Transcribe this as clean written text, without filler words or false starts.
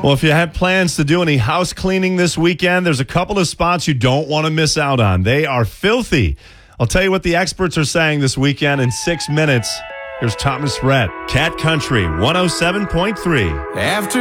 Well, if you have plans to do any house cleaning this weekend, there's a couple of spots you don't want to miss out on. They are filthy. I'll tell you what the experts are saying this weekend in 6 minutes. Here's Thomas Rhett, Cat Country 107.3. After